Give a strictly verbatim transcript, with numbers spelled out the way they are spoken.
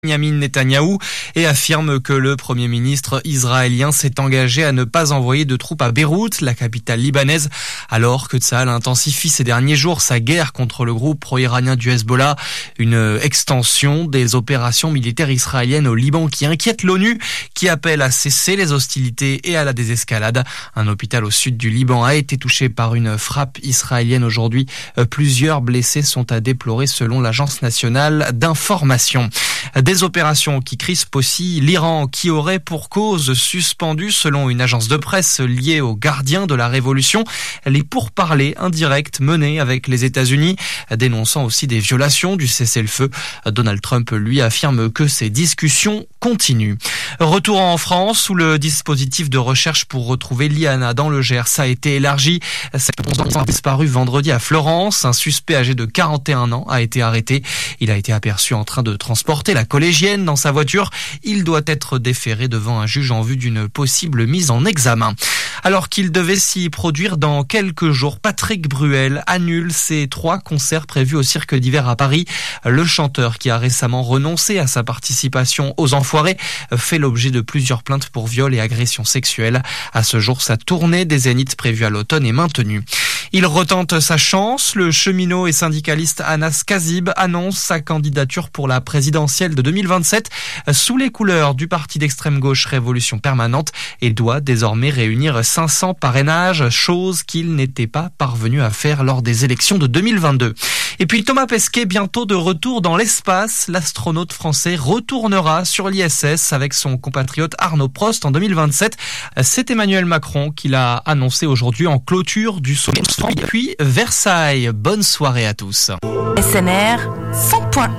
Benjamin Netanyahou et affirme que le Premier ministre israélien s'est engagé à ne pas envoyer de troupes à Beyrouth, la capitale libanaise, alors que Tsahal intensifie ces derniers jours sa guerre contre le groupe pro-iranien du Hezbollah, une extension des opérations militaires israéliennes au Liban qui inquiète l'ONU, qui appelle à cesser les hostilités et à la désescalade. Un hôpital au sud du Liban a été touché par une frappe israélienne aujourd'hui. Plusieurs blessés sont à déplorer selon l'Agence nationale d'information. Des opérations qui crispent aussi l'Iran, qui aurait pour cause suspendue, selon une agence de presse liée aux gardiens de la révolution, les pourparlers indirects menés avec les États-Unis, dénonçant aussi des violations du cessez-le-feu. Donald Trump, lui, affirme que ces discussions continuent. Retour en France, où le dispositif de recherche pour retrouver Liana dans le Gers a été élargi. Cette onze ans a disparu vendredi à Florence. Un suspect âgé de quarante et un ans a été arrêté. Il a été aperçu en train de transporter la collégienne dans sa voiture. Il doit être déféré devant un juge en vue d'une possible mise en examen. Alors qu'il devait s'y produire dans quelques jours, Patrick Bruel annule ses trois concerts prévus au Cirque d'hiver à Paris. Le chanteur, qui a récemment renoncé à sa participation aux Enfoirés, fait l'objet de plusieurs plaintes pour viol et agressions sexuelles. À ce jour, sa tournée des Zéniths prévue à l'automne est maintenue. Il retente sa chance. Le cheminot et syndicaliste Anas Kazib annonce sa candidature pour la présidentielle de deux mille vingt-sept sous les couleurs du parti d'extrême gauche Révolution Permanente et doit désormais réunir cinq cents parrainages, chose qu'il n'était pas parvenu à faire lors des élections de deux mille vingt-deux. Et puis Thomas Pesquet, bientôt de retour dans l'espace. L'astronaute français retournera sur l'I S S avec son compatriote Arnaud Prost en deux mille vingt-sept. C'est Emmanuel Macron qui l'a annoncé aujourd'hui en clôture du sommet. Puis Versailles. Bonne soirée à tous. S N R cent point un